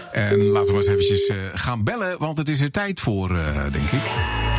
En laten we maar eens eventjes gaan bellen, want het is er tijd voor, denk ik.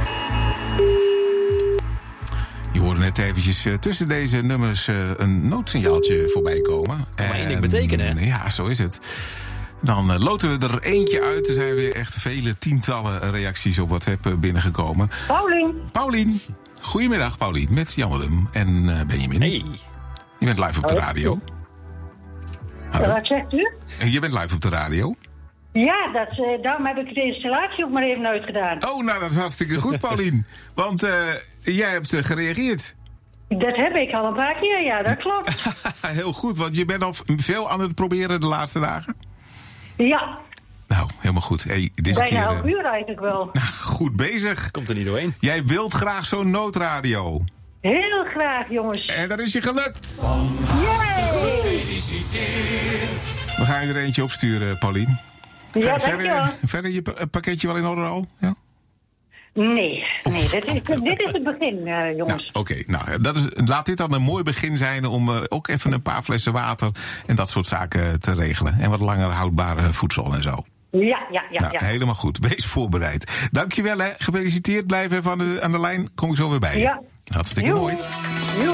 Je hoorde net eventjes tussen deze nummers een noodsignaaltje voorbij komen. Kan maar één ding betekenen, hè? Ja, zo is het. Dan loten we er eentje uit. Er zijn weer echt vele tientallen reacties op WhatsApp binnengekomen. Paulien. Goedemiddag, Paulien. Met Jan Willem en Benjamin. Hey. Je bent live op de radio. Hallo. Wat zegt u? Je bent live op de radio. Ja, daarom heb ik de installatie ook maar even uitgedaan. Oh, nou, dat is hartstikke goed, Paulien. Want jij hebt gereageerd. Dat heb ik al een paar keer, ja, dat klopt. Heel goed, want je bent al veel aan het proberen de laatste dagen. Ja. Nou, helemaal goed. Hey, deze bijna keer, half uur eigenlijk wel. Goed bezig. Komt er niet doorheen. Jij wilt graag zo'n noodradio. Heel graag, jongens. En dat is je gelukt. Yay! We gaan je er eentje opsturen, Paulien. Ja, dankjewel. Verder je pakketje wel in orde al? Ja? Nee, dit is het begin, jongens. Nou, Oké, laat dit dan een mooi begin zijn om ook even een paar flessen water en dat soort zaken te regelen. En wat langer houdbare voedsel en zo. Ja. Helemaal goed. Wees voorbereid. Dankjewel, hè. Gefeliciteerd. Blijf even aan de lijn. Kom ik zo weer bij je. Ja. Hartstikke mooi. Joe.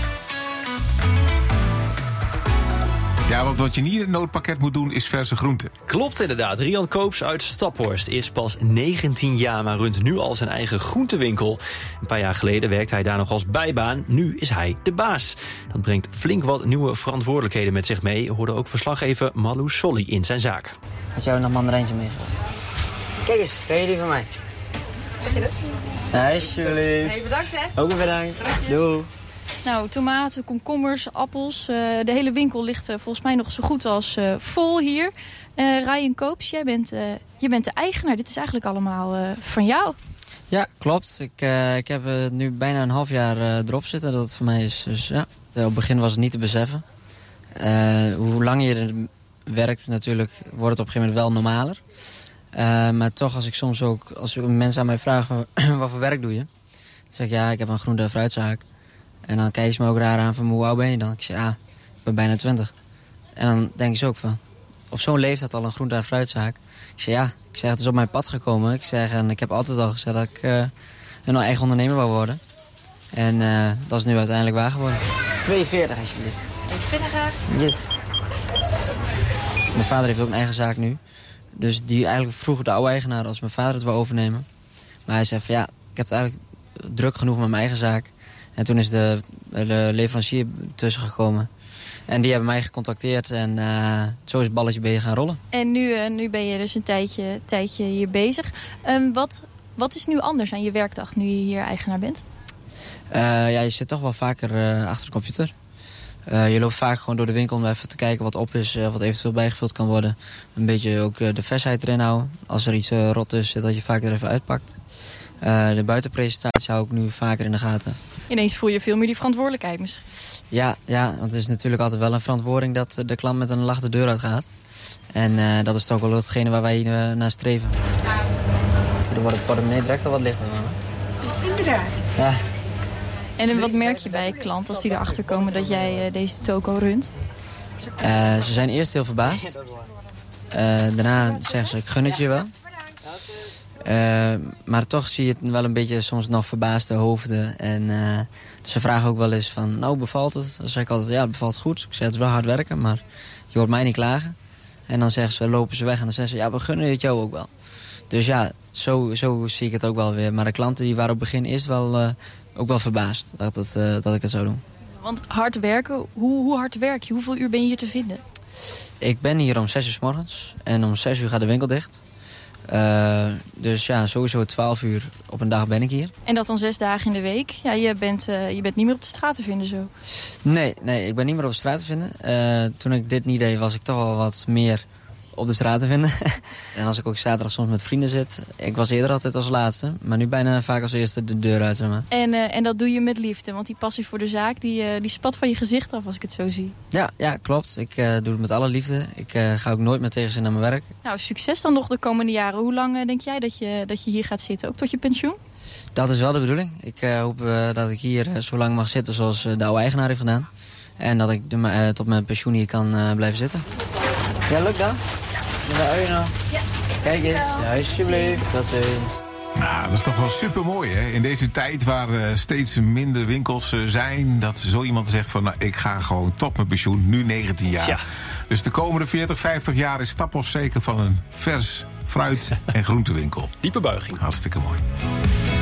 Ja, want wat je niet in het noodpakket moet doen is verse groenten. Klopt inderdaad. Rian Koops uit Staphorst is pas 19 jaar, maar runt nu al zijn eigen groentewinkel. Een paar jaar geleden werkte hij daar nog als bijbaan. Nu is hij de baas. Dat brengt flink wat nieuwe verantwoordelijkheden met zich mee. Hoorde ook verslaggever Malou Solly in zijn zaak. Had jou nog mandarijntje meegebracht? Kijk eens, kan je die van mij? Zeg je dat? Alsjeblieft. Hey, bedankt hè. Ook bedankt. Doei. Nou, tomaten, komkommers, appels. De hele winkel ligt volgens mij nog zo goed als vol hier. Ryan Koops, je bent de eigenaar. Dit is eigenlijk allemaal van jou. Ja, klopt. Ik heb nu bijna een half jaar erop zitten dat het voor mij is. Dus ja, op het begin was het niet te beseffen. Hoe langer je er werkt natuurlijk, wordt het op een gegeven moment wel normaler. Maar toch, als mensen aan mij vragen wat voor werk doe je? Dan zeg ik ja, ik heb een groente- en fruitzaak. En dan kijken ze me ook raar aan van hoe oud ben je dan? Ik zeg ja, ik ben bijna 20. En dan denken ze ook van, op zo'n leeftijd al een groente- en fruitzaak. Ik zeg ja, het is op mijn pad gekomen. En ik heb altijd al gezegd dat ik een eigen ondernemer wou worden. En dat is nu uiteindelijk waar geworden. 42 alsjeblieft. 42. Yes. Mijn vader heeft ook een eigen zaak nu. Dus die eigenlijk vroeger de oude eigenaar als mijn vader het wou overnemen. Maar hij zei van ja, ik heb het eigenlijk druk genoeg met mijn eigen zaak. En toen is de leverancier tussen gekomen. En die hebben mij gecontacteerd en zo is het balletje bij je gaan rollen. En nu ben je dus een tijdje hier bezig. Wat is nu anders aan je werkdag nu je hier eigenaar bent? Ja, je zit toch wel vaker achter de computer. Je loopt vaak gewoon door de winkel om even te kijken wat op is, wat eventueel bijgevuld kan worden. Een beetje ook de versheid erin houden. Als er iets rot is, dat je vaak er even uitpakt. De buitenpresentatie hou ik nu vaker in de gaten. Ineens voel je veel meer die verantwoordelijkheid misschien. Ja, want het is natuurlijk altijd wel een verantwoording dat de klant met een lach de deur uit gaat. En dat is toch wel hetgene waar wij naar streven. Dan wordt het portemonnee direct al wat lichter. Inderdaad. Ja. En wat merk je bij klanten als die erachter komen dat jij deze toko runt? Ze zijn eerst heel verbaasd. Daarna zeggen ze, ik gun het je wel. Maar toch zie je het wel een beetje soms nog verbaasde hoofden. En ze vragen ook wel eens van, nou bevalt het? Dan zeg ik altijd, ja het bevalt goed. Ik zeg, het is wel hard werken, maar je hoort mij niet klagen. En dan zeggen ze, lopen ze weg en dan zeggen ze, ja we gunnen het jou ook wel. Dus ja, zo zie ik het ook wel weer. Maar de klanten die waren op het begin eerst wel ook wel verbaasd dat ik het zou doen. Want hard werken, hoe hard werk je? Hoeveel uur ben je hier te vinden? Ik ben hier om 6 uur 's morgens en om 6 uur gaat de winkel dicht. Dus ja, sowieso 12 uur op een dag ben ik hier. En dat dan 6 dagen in de week? Ja, je bent niet meer op de straat te vinden zo. Nee, ik ben niet meer op de straat te vinden. Toen ik dit niet deed, was ik toch wel wat meer op de straat te vinden. En als ik ook zaterdag soms met vrienden zit. Ik was eerder altijd als laatste, maar nu bijna vaak als eerste de deur uit. Zeg maar. En dat doe je met liefde, want die passie voor de zaak, die spat van je gezicht af als ik het zo zie. Ja, klopt. Ik doe het met alle liefde. Ik ga ook nooit met tegenzin naar mijn werk. Nou, succes dan nog de komende jaren. Hoe lang denk jij dat je hier gaat zitten? Ook tot je pensioen? Dat is wel de bedoeling. Ik hoop dat ik hier zo lang mag zitten zoals de oude eigenaar heeft gedaan. En dat ik tot mijn pensioen hier kan blijven zitten. Ja, lukt dat? Meneer Uyno. Ja. Kijk eens, ja, alsjeblieft. Tot ziens. Nou, dat is toch wel super mooi, hè? In deze tijd waar steeds minder winkels zijn, dat zo iemand zegt van, nou, ik ga gewoon tot mijn pensioen, nu 19 jaar. Ja. Dus de komende 40, 50 jaar is Staphorst zeker van een vers fruit- en groentewinkel. Diepe buiging. Hartstikke mooi.